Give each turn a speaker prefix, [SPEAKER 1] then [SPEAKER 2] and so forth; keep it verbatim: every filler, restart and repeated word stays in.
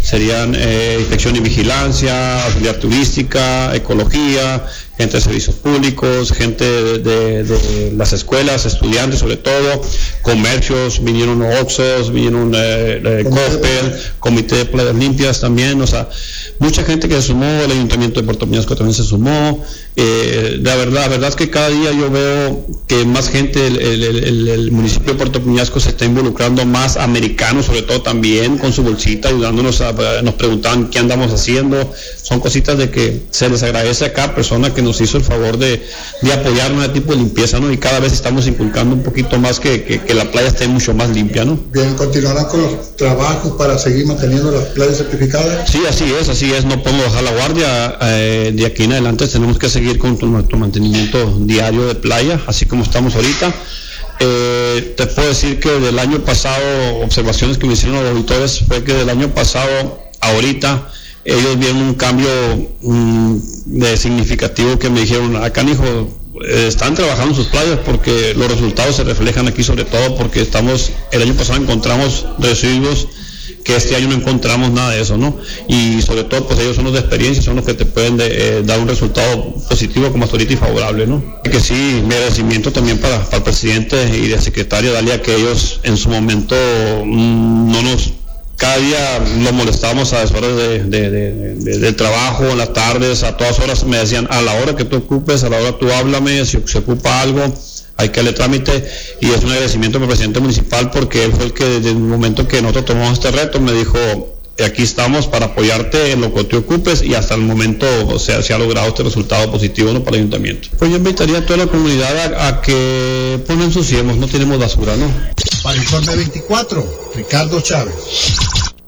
[SPEAKER 1] serían eh, inspección y vigilancia, auxiliar turística, ecología, gente de servicios públicos, gente de, de, de las escuelas, estudiantes sobre todo, comercios, vinieron Oxxos, vinieron eh, eh, Coppel, Comité de Playas Limpias también, o sea, mucha gente que se sumó, el Ayuntamiento de Puerto Peñasco también se sumó. Eh, la verdad, la verdad es que cada día yo veo que más gente, el, el, el, el municipio de Puerto Peñasco se está involucrando, más americanos sobre todo también, con su bolsita, ayudándonos, a, nos preguntaban qué andamos haciendo. Son cositas de que se les agradece a cada persona que nos hizo el favor de, de apoyar un tipo de limpieza, ¿no? Y cada vez estamos inculcando un poquito más que, que, que la playa esté mucho más limpia, ¿no?
[SPEAKER 2] Bien, ¿continuarán con los trabajos para seguir manteniendo las playas certificadas?
[SPEAKER 1] Sí, así es, así es, no podemos bajar la guardia. Eh, de aquí en adelante tenemos que seguir con nuestro mantenimiento diario de playa, así como estamos ahorita. Eh, te puedo decir que del año pasado, observaciones que me hicieron los auditores, fue que del año pasado a ahorita ellos vieron un cambio um, de significativo, que me dijeron, acá hijo, eh, están trabajando en sus playas, porque los resultados se reflejan aquí, sobre todo porque estamos, el año pasado encontramos residuos que este año no encontramos nada de eso, ¿no? Y sobre todo, pues ellos son los de experiencia, son los que te pueden de, eh, dar un resultado positivo como hasta ahorita y favorable, ¿no? Y que sí, mi agradecimiento también para, para el presidente y la secretaria Dalia, que ellos en su momento mmm, no nos, cada día los molestábamos a las horas de, de, de, de, del trabajo, en las tardes, a todas horas me decían, a la hora que tú ocupes, a la hora tú háblame, si se ocupa algo, hay que darle trámite. Y es un agradecimiento al presidente municipal, porque él fue el que desde el momento que nosotros tomamos este reto me dijo, aquí estamos para apoyarte en lo que te ocupes, y hasta el momento, o sea, se ha logrado este resultado positivo, ¿no?, para el ayuntamiento. Pues yo invitaría a toda la comunidad a, a que pues, no ensuciemos, no tenemos basura, ¿no?
[SPEAKER 2] Para Informe veinticuatro, Ricardo Chávez.